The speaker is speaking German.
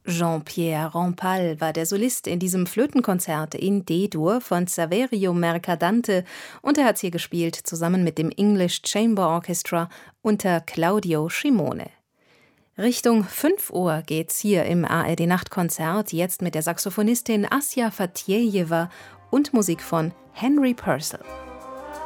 Jean-Pierre Rampal war der Solist in diesem Flötenkonzert in D-Dur von Saverio Mercadante und er hat hier gespielt zusammen mit dem English Chamber Orchestra unter Claudio Scimone. Richtung 5 Uhr geht's hier im ARD-Nachtkonzert jetzt mit der Saxophonistin Assia Fatjejewa und Musik von Henry Purcell.